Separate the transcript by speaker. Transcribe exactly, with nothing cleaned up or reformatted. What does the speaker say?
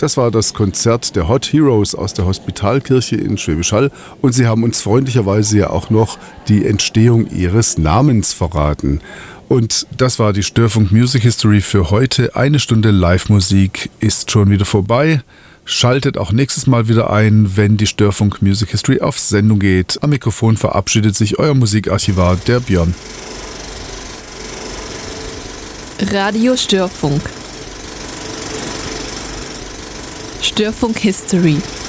Speaker 1: Das war das Konzert der Hot Heroes aus der Hospitalkirche in Schwäbisch Hall und sie haben uns freundlicherweise ja auch noch die Entstehung ihres Namens verraten. Und das war die Störfunk Music History für heute. Eine Stunde Live-Musik ist schon wieder vorbei. Schaltet auch nächstes Mal wieder ein, wenn die Störfunk Music History auf Sendung geht. Am Mikrofon verabschiedet sich euer Musikarchivar, der Björn.
Speaker 2: Radio Störfunk. Störfunk History.